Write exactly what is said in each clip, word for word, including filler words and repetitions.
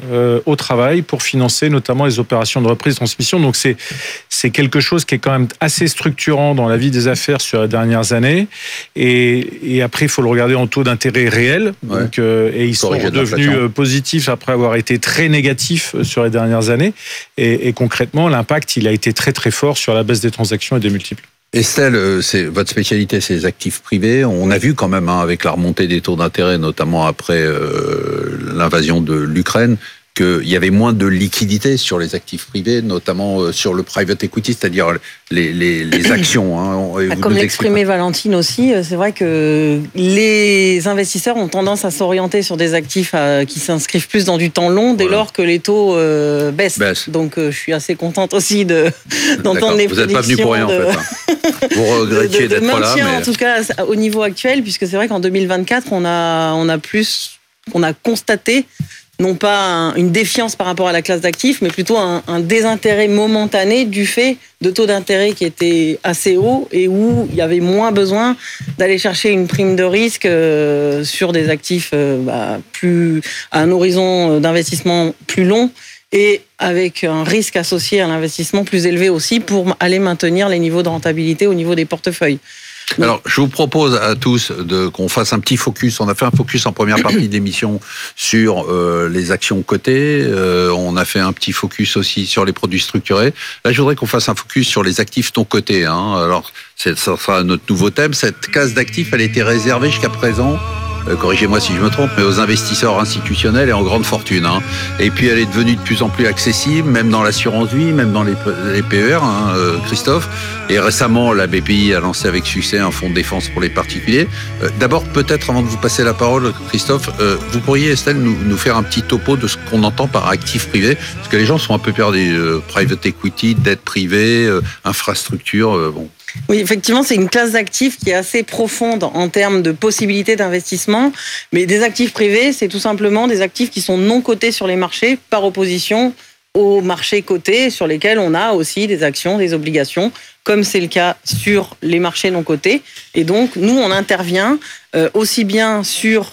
euh, au travail pour financer notamment les opérations de reprise de transmission. Donc c'est c'est quelque chose qui est quand même assez structurant dans la vie des affaires sur les dernières années. Et, et après, il faut le regarder en taux d'intérêt réel. Ouais. Donc, euh, et ils Corriger sont devenus positifs après avoir été très négatifs sur les dernières années. Et, et concrètement, l'impact, il a été très très fort sur la baisse des transactions et des multiples. Estelle, c'est, votre spécialité, c'est les actifs privés. On a vu quand même, hein, avec la remontée des taux d'intérêt, notamment après euh, l'invasion de l'Ukraine, qu'il y avait moins de liquidité sur les actifs privés, notamment sur le private equity, c'est-à-dire les, les, les actions. Hein. Vous Comme l'exprimait Valentine aussi, c'est vrai que les investisseurs ont tendance à s'orienter sur des actifs à, qui s'inscrivent plus dans du temps long dès voilà. lors que les taux euh, baissent. Baisse. Donc euh, je suis assez contente aussi de, d'entendre les Vous n'êtes pas venu pour rien, de, en fait. Hein. Vous regrettiez de, de, de d'être là. Mais... Mais... En tout cas, au niveau actuel, puisque c'est vrai qu'en deux mille vingt-quatre, on a, on a plus, on a constaté non pas un, une défiance par rapport à la classe d'actifs, mais plutôt un, un désintérêt momentané du fait de taux d'intérêt qui étaient assez hauts et où il y avait moins besoin d'aller chercher une prime de risque euh, sur des actifs euh, bah, plus, à un horizon d'investissement plus long et avec un risque associé à l'investissement plus élevé aussi pour aller maintenir les niveaux de rentabilité au niveau des portefeuilles. Alors, je vous propose à tous de, qu'on fasse un petit focus. On a fait un focus en première partie de l'émission sur euh, les actions cotées. Euh, on a fait un petit focus aussi sur les produits structurés. Là, je voudrais qu'on fasse un focus sur les actifs non cotés. Hein. Alors, c'est, ça sera notre nouveau thème. Cette case d'actifs, elle était réservée jusqu'à présent, euh, corrigez-moi si je me trompe, mais aux investisseurs institutionnels et en grande fortune. Hein. Et puis, elle est devenue de plus en plus accessible, même dans l'assurance vie, même dans les, les P E R, hein, euh, Christophe. Et récemment, la B P I a lancé avec succès un fonds de défense pour les particuliers. Euh, d'abord, peut-être, avant de vous passer la parole, Christophe, euh, vous pourriez, Estelle, nous, nous faire un petit topo de ce qu'on entend par actifs privés, parce que les gens sont un peu perdus. Euh, private equity, dette privée, euh, infrastructure, euh, bon. Oui, effectivement, c'est une classe d'actifs qui est assez profonde en termes de possibilités d'investissement. Mais des actifs privés, c'est tout simplement des actifs qui sont non cotés sur les marchés par opposition aux marchés cotés sur lesquels on a aussi des actions, des obligations, comme c'est le cas sur les marchés non cotés. Et donc, nous, on intervient euh, aussi bien sur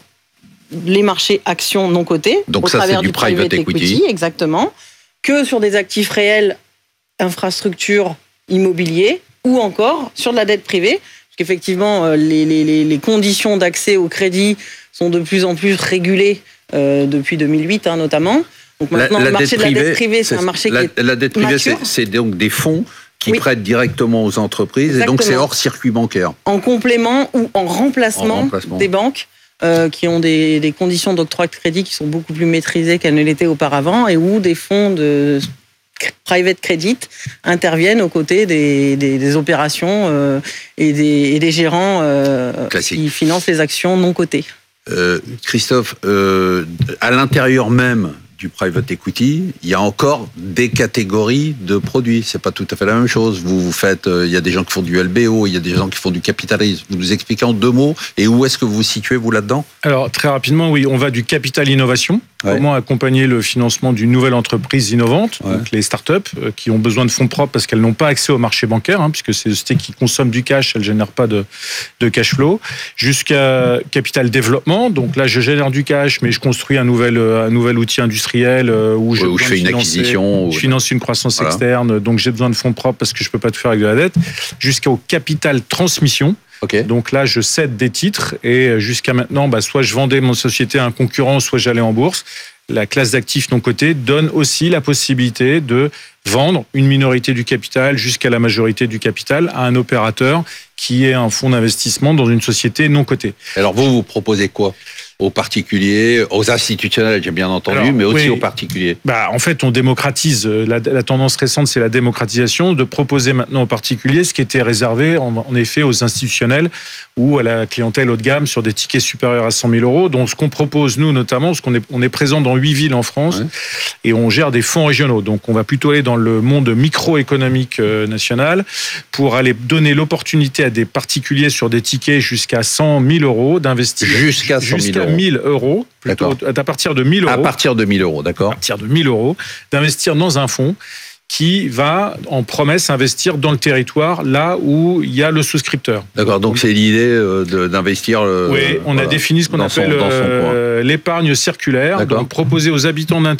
les marchés actions non cotés, donc au ça, travers c'est du, du private, private equity, equity, exactement, que sur des actifs réels, infrastructures, immobiliers, ou encore sur de la dette privée, parce qu'effectivement, les, les, les conditions d'accès au crédit sont de plus en plus régulées euh, depuis deux mille huit, hein, notamment. Donc maintenant, la, la le marché de la dette privée, c'est, c'est un marché la, qui est La dette privée, c'est, c'est donc des fonds qui oui. prêtent directement aux entreprises, exactement. Et donc c'est hors circuit bancaire. En complément ou en remplacement, en remplacement. des banques euh, qui ont des, des conditions d'octroi de crédit qui sont beaucoup plus maîtrisées qu'elles ne l'étaient auparavant, et où des fonds de private credit interviennent aux côtés des, des, des opérations euh, et, des, et des gérants euh, qui financent les actions non cotées. Euh, Christophe, euh, à l'intérieur même du private equity, il y a encore des catégories de produits. C'est pas tout à fait la même chose. Vous, vous faites, euh, il y a des gens qui font du L B O, il y a des gens qui font du capitalisme. Vous nous expliquez en deux mots, et où est-ce que vous vous situez, vous, là-dedans ? Alors, très rapidement, oui, on va du capital innovation. Ouais. Comment accompagner le financement d'une nouvelle entreprise innovante, ouais. donc les startups euh, qui ont besoin de fonds propres parce qu'elles n'ont pas accès au marché bancaire, hein, puisque c'est des sociétés qui consomment du cash, elles ne génèrent pas de, de cash flow, jusqu'à capital développement. Donc là, je génère du cash, mais je construis un nouvel, un nouvel outil industriel euh, où je, ouais, où je fais une financer, acquisition. Je finance une croissance voilà. externe, donc j'ai besoin de fonds propres parce que je ne peux pas tout faire avec de la dette, jusqu'au capital transmission. Okay. Donc là, je cède des titres et jusqu'à maintenant, bah, soit je vendais mon société à un concurrent, soit j'allais en bourse. La classe d'actifs non cotés donne aussi la possibilité de vendre une minorité du capital jusqu'à la majorité du capital à un opérateur qui est un fonds d'investissement dans une société non cotée. Alors vous, vous proposez quoi ? Aux particuliers, aux institutionnels, j'ai bien entendu, Alors, mais aussi oui, aux particuliers. Bah, en fait, on démocratise. La, la tendance récente, c'est la démocratisation, de proposer maintenant aux particuliers ce qui était réservé, en, en effet, aux institutionnels ou à la clientèle haut de gamme sur des tickets supérieurs à cent mille euros. Donc, ce qu'on propose, nous, notamment, parce qu'on est, on est présent dans huit villes en France, ouais. et on gère des fonds régionaux. Donc, on va plutôt aller dans le monde microéconomique euh, national pour aller donner l'opportunité à des particuliers sur des tickets jusqu'à cent mille euros d'investir. Jusqu'à cent mille euros. mille euros, plutôt à partir de mille euros. À partir de mille euros, d'accord. À partir de mille euros, d'investir dans un fonds qui va, en promesse, investir dans le territoire, là où il y a le souscripteur. D'accord, donc c'est l'idée de, d'investir... Oui, on voilà, a défini ce qu'on appelle son, euh, l'épargne circulaire, donc proposer aux habitants d'un